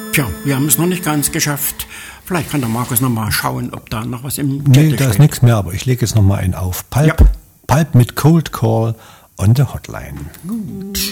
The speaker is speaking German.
Tja, wir haben es noch nicht ganz geschafft. Vielleicht kann der Markus noch mal schauen, ob da noch was im Nee, da ist nichts mehr, aber ich lege jetzt noch mal einen auf. Pulp, Ja. Pulp mit Cold Call on the Hotline. Gut.